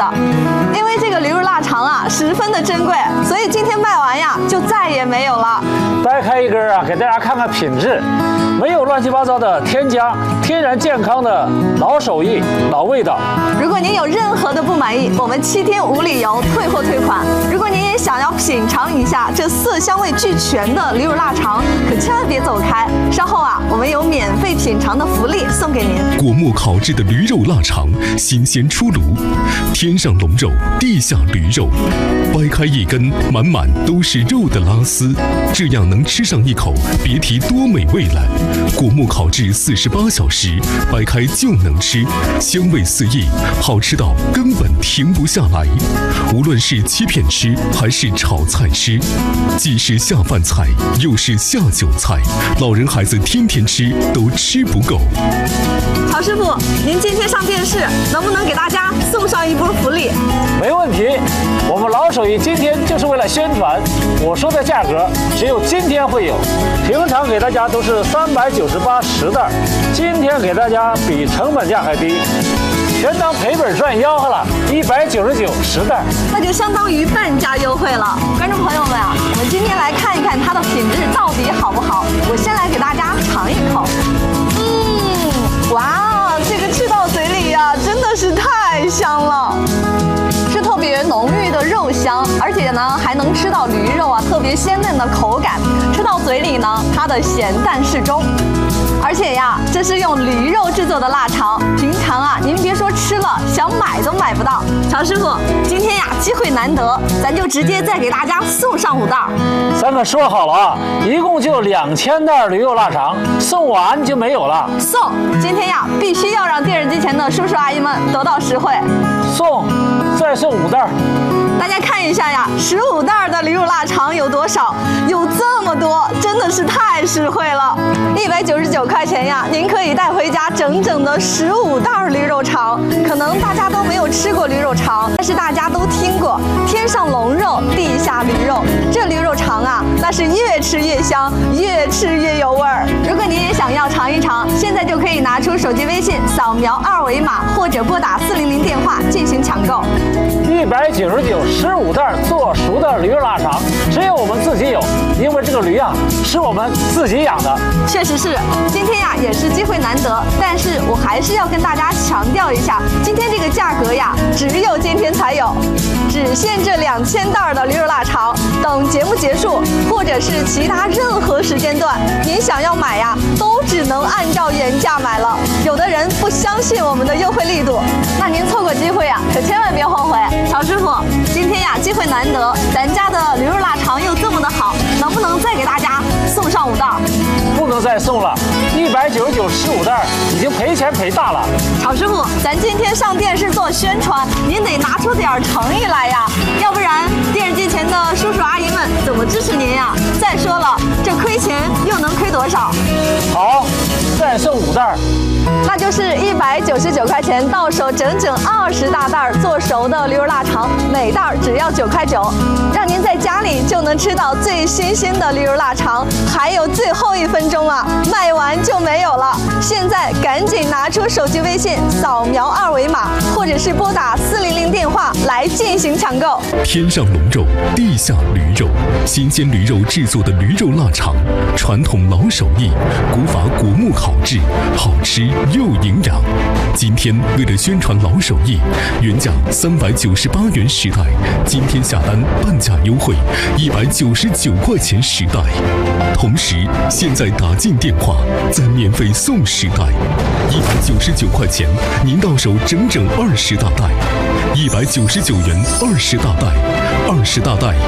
的。因为这个驴肉腊肠啊十分的珍贵，所以今天卖完呀就再也没有了。 掰开一根啊，给大家看看品质，没有乱七八糟的添加，天然健康的老手艺、老味道。 如果您有任何的不满意，我们7天无理由退货退款。如果您也想要品尝一下这色香味俱全的驴肉腊肠，可千万别走开，稍后啊我们有免费品尝的福利送给您。 果木烤制的驴肉腊肠，新鲜出炉，天上龙肉，地下驴肉，掰开一根，满满都是肉的拉丝，这样能吃上一口，别提多美味了。果木烤制48小时，掰开就能吃，香味四溢，好吃到根本停不下来。无论是切片吃还是炒菜吃，既是下饭菜，又是下酒菜，老人孩子天天吃都吃不够。 曹师傅，您今天上电视，能不能给大家送上一波福利？ 没问题，我们老手艺今天就是为了宣传，我说的价格只有今天会有，平常给大家都是39810袋，今天给大家比成本价还低，全当赔本赚吆喝了，19910袋， 那就相当于半价优惠了。观众朋友们啊，我们今天来看一看它的品质到底好不好。我先来给大家尝一口，哇，这个吃到嘴里呀，真的是太香了。是特别浓郁的肉香，而且呢还能吃到驴肉啊特别鲜嫩的口感，吃到嘴里呢它的咸淡适中。而且呀，这是用驴肉制作的腊肠，平常啊您别说吃了，想买都买不到。曹师傅，今天呀机会难得，咱就直接再给大家送上5袋。 咱可说好了啊，一共就2000袋驴肉腊肠，送完就没有了。 送，今天呀必须要让电视机前的叔叔阿姨们得到实惠。 送，再送5袋。 大家看一下呀，15袋的驴肉腊肠有多少？有这么多，真的是太实惠了。199块钱呀，您可以带回家整整的15袋驴肉肠。可能大家都没有吃过驴肉肠，但是大家都听过天上龙肉，地下驴肉。这驴肉肠啊，那是越吃越香，越吃越有味儿。如果您也想要尝一尝，现在就可以拿出手机微信扫描2维码，或者拨打400电话进行抢购。 199 15袋做熟的驴肉腊肠，只有我们自己有，因为这个驴啊是我们自己养的。 确实是，今天呀也是机会难得，但是我还是要跟大家强调一下，今天这个价格呀只有今天才有，只限这2000袋的驴肉腊肠。等节目结束，或者是其他任何时间段，您想要买呀，都只能按照原价买了。有的人不相信我们的优惠力度，那您错过机会呀，可千万别后悔。曹师傅，今天呀机会难得，咱家的驴肉腊肠又这么的好，能不能再给大家送上5袋？ 不能再送了，199 15袋已经赔钱赔大了。 曹师傅，咱今天上电视做宣传，您得拿出点诚意来呀，要不然电视机前的叔叔阿姨们怎么支持您呀？再说了，这亏钱又能亏多少？ 好，再送5袋。 那就是199块钱，到手整整20大袋做熟的驴肉腊肠，每袋只要9块9，让您在家里就能吃到最新鲜的驴肉腊肠。还有最后1分钟啊，卖完就没有了。现在赶紧拿出手机微信扫描2维码，或者是拨打400电话来进行抢购。 天上龙肉，地下驴肉，新鲜驴肉制作的驴肉腊肠，传统老手艺，古法果木烤制，好吃又营养。今天为了宣传老手艺，原价398元10袋，今天下单半价优惠，199块钱10袋。同时，现在打进电话，再免费送10袋，199块钱，您到手整整20大袋，199元20大袋，20大袋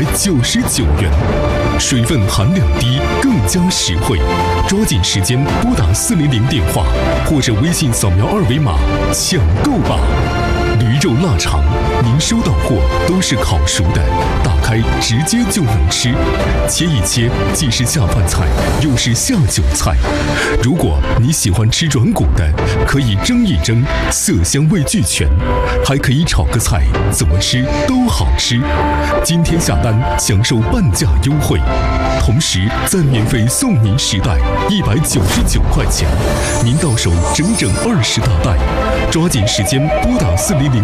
199元，水分含量低，更加实惠。抓紧时间拨打400电话，或者微信扫描2维码抢购吧。驴肉腊肠，您收到货都是烤熟的，打开直接就能吃，切一切既是下饭菜，又是下酒菜。如果你喜欢吃软骨的，可以蒸一蒸，色香味俱全，还可以炒个菜，怎么吃都好吃。今天下单享受半价优惠，同时再免费送您10袋，199块钱，您到手整整20大袋。抓紧时间拨打400